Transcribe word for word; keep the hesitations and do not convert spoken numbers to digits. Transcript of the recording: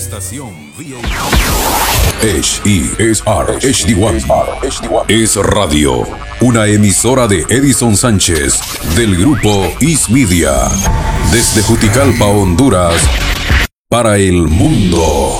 Estación V A. H E S R H D uno es radio, una emisora de Edison Sánchez del grupo Is Media, desde Juticalpa, Honduras, para el mundo.